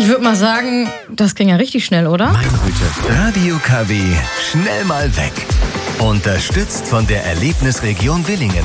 würde mal sagen, das ging ja richtig schnell, oder? Meine Güte. Radio KW, schnell mal weg. Unterstützt von der Erlebnisregion Willingen.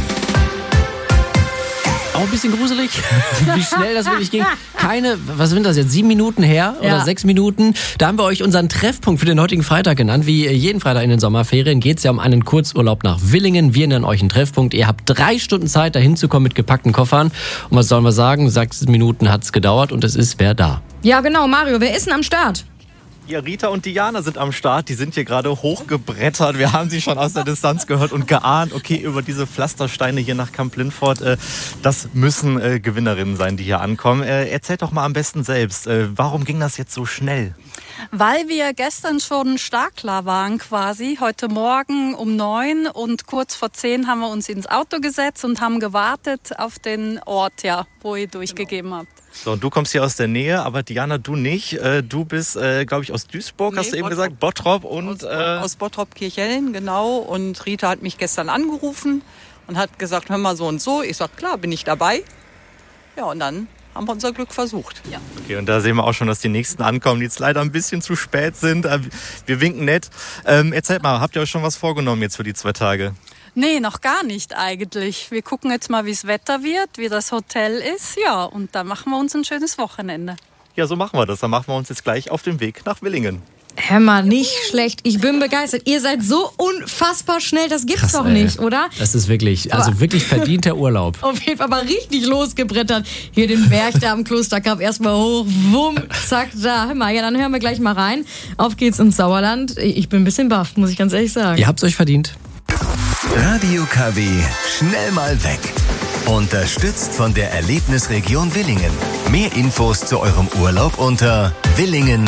Auch ein bisschen gruselig, wie schnell das wirklich ging. Was sind das jetzt, 7 Minuten her oder 6 Minuten? Da haben wir euch unseren Treffpunkt für den heutigen Freitag genannt. Wie jeden Freitag in den Sommerferien geht es ja um einen Kurzurlaub nach Willingen. Wir nennen euch einen Treffpunkt. Ihr habt 3 Stunden Zeit, da hinzukommen mit gepackten Koffern. Und was sollen wir sagen? 6 Minuten hat es gedauert und es ist wer da? Ja, genau, Mario, wer ist denn am Start? Ja, Rita und Diana sind am Start. Die sind hier gerade hochgebrettert. Wir haben sie schon aus der Distanz gehört und geahnt, okay, über diese Pflastersteine hier nach Camp Lindfort, das müssen Gewinnerinnen sein, die hier ankommen. Erzählt doch mal am besten selbst, warum ging das jetzt so schnell? Weil wir gestern schon startklar waren quasi, heute Morgen um 9 und kurz vor 10 haben wir uns ins Auto gesetzt und haben gewartet auf den Ort, wo ihr durchgegeben habt. So, und du kommst hier aus der Nähe, aber Diana, du nicht. Du bist, glaube ich, aus Duisburg, hast du eben gesagt, Bottrop und... Aus Bottrop-Kirchhellen, genau. Und Rita hat mich gestern angerufen und hat gesagt, hör mal so und so. Ich sag, klar, bin ich dabei. Ja, und dann haben wir unser Glück versucht. Ja. Okay, und da sehen wir auch schon, dass die Nächsten ankommen, die jetzt leider ein bisschen zu spät sind. Wir winken nett. Erzählt mal, habt ihr euch schon was vorgenommen jetzt für die 2 Tage? Nee, noch gar nicht eigentlich. Wir gucken jetzt mal, wie das Wetter wird, wie das Hotel ist. Ja, und dann machen wir uns ein schönes Wochenende. Ja, so machen wir das. Dann machen wir uns jetzt gleich auf den Weg nach Willingen. Hör mal, nicht schlecht. Ich bin begeistert. Ihr seid so unfassbar schnell. Das gibt's doch nicht, oder? Das ist wirklich, wirklich verdienter Urlaub. Auf jeden Fall aber richtig losgebrettert. Hier den Berg da am Klosterkamp erstmal hoch. Wumm, zack, da. Hör mal, ja, dann hören wir gleich mal rein. Auf geht's ins Sauerland. Ich bin ein bisschen baff, muss ich ganz ehrlich sagen. Ihr habt's euch verdient. Radio KW, schnell mal weg. Unterstützt von der Erlebnisregion Willingen. Mehr Infos zu eurem Urlaub unter willingen-.